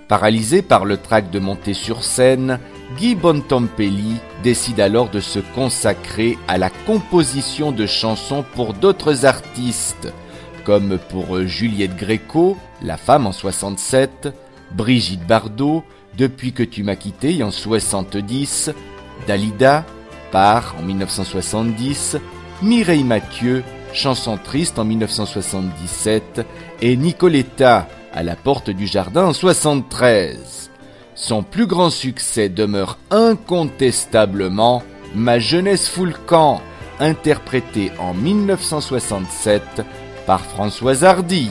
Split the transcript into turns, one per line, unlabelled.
Paralysé par le trac de monter sur scène, Guy Bontempi décide alors de se consacrer à la composition de chansons pour d'autres artistes, comme pour Juliette Gréco, La Femme en 67, Brigitte Bardot, Depuis que tu m'as quitté en 70, Dalida, Part en 1970, Mireille Mathieu, Chanson triste en 1977 et Nicoletta, À la porte du jardin en 73. Son plus grand succès demeure incontestablement Ma jeunesse fout le camp, interprété en 1967 par Françoise Hardy.